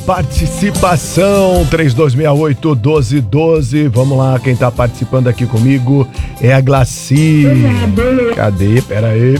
Participação 3268-1212. Vamos lá, quem tá participando aqui comigo é a Glaci. Cadê? Peraí,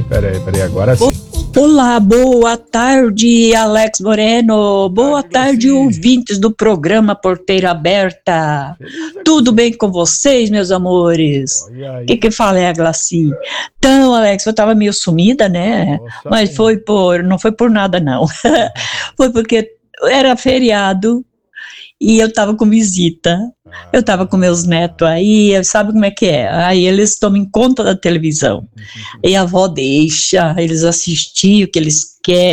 agora sim. Olá, boa tarde, Alex Moreno. Boa tarde, ouvintes do programa Porteira Aberta. Tudo bem com vocês, meus amores? Quem fala é a Glaci. Então, Alex, eu tava meio sumida, né? Mas não foi por nada, não. Foi porque era feriado e eu tava com visita. Eu tava com meus netos aí, sabe como é que é? Aí eles tomam conta da televisão. E a avó deixa eles assistir o que eles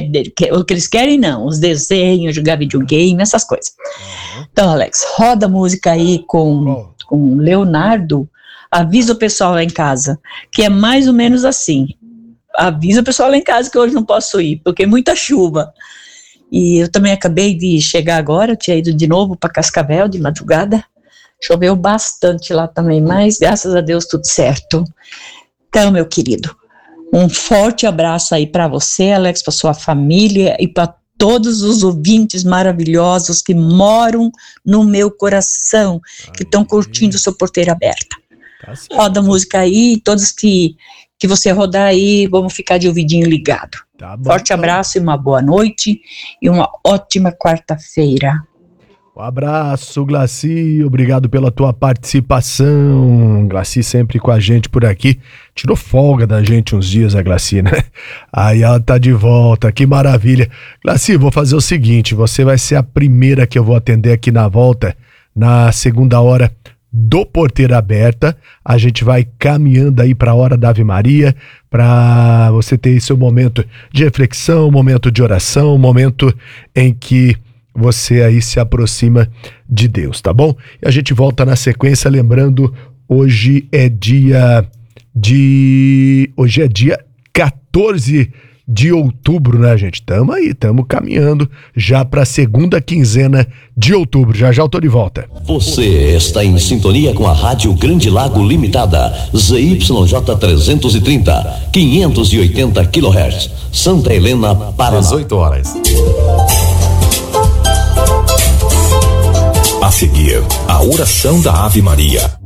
querem, não, os desenhos, jogar videogame, essas coisas. Então, Alex, roda a música aí com Leonardo, avisa o pessoal lá em casa, que é mais ou menos assim. Avisa o pessoal lá em casa que hoje não posso ir, porque é muita chuva. E eu também acabei de chegar agora, eu tinha ido de novo para Cascavel de madrugada. Choveu bastante lá também, mas graças a Deus tudo certo. Então, meu querido, um forte abraço aí para você, Alex, para sua família e para todos os ouvintes maravilhosos que moram no meu coração, que estão curtindo o seu Porteira Aberta. Roda a música aí, todos que você rodar aí, vamos ficar de ouvidinho ligado. Tá bom, forte abraço e uma boa noite e uma ótima quarta-feira. Um abraço, Glaci, obrigado pela tua participação. Glaci sempre com a gente por aqui. Tirou folga da gente uns dias, a Glaci, né? Aí ela tá de volta, que maravilha. Glaci, vou fazer o seguinte, você vai ser a primeira que eu vou atender aqui na volta, na segunda hora do Porteira Aberta. A gente vai caminhando aí para a hora da Ave Maria, para você ter seu momento de reflexão, momento de oração, momento em que você aí se aproxima de Deus, tá bom? E a gente volta na sequência, lembrando, hoje é dia 14 de outubro, né, gente? Tamo caminhando já pra segunda quinzena de outubro. Já eu tô de volta. Você está em sintonia com a Rádio Grande Lago Limitada, ZYJ 330, 580 kHz, Santa Helena, Paraná. 18 horas. A seguir, a oração da Ave Maria.